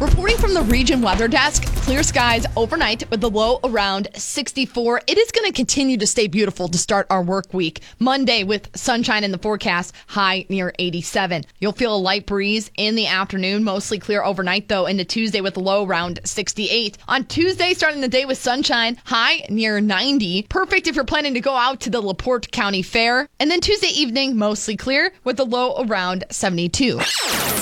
Reporting from the region weather desk, clear skies overnight with the low around 64. It is going to continue to stay beautiful to start our work week. Monday with sunshine in the forecast, high near 87. You'll feel a light breeze in the afternoon, mostly clear overnight though, into Tuesday with a low around 68. On Tuesday, starting the day with sunshine, high near 90. Perfect if you're planning to go out to the LaPorte County Fair. And then Tuesday evening, mostly clear with a low around 72.